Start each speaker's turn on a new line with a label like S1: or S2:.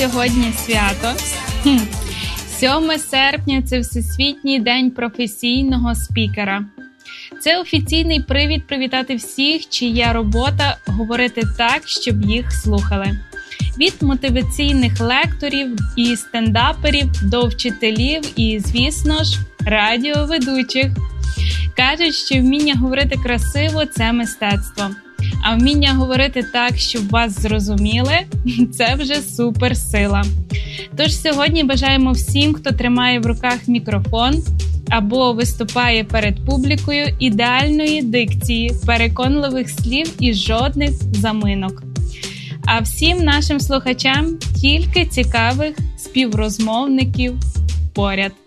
S1: Сьогодні свято. 7 серпня – це Всесвітній день професійного спікера. Це офіційний привід привітати всіх, чия робота – говорити так, щоб їх слухали. Від мотиваційних лекторів і стендаперів до вчителів і, звісно ж, радіоведучих. Кажуть, що вміння говорити красиво – це мистецтво. А вміння говорити так, щоб вас зрозуміли – це вже суперсила. Тож сьогодні бажаємо всім, хто тримає в руках мікрофон або виступає перед публікою, ідеальної дикції, переконливих слів і жодних заминок. А всім нашим слухачам тільки цікавих співрозмовників поряд.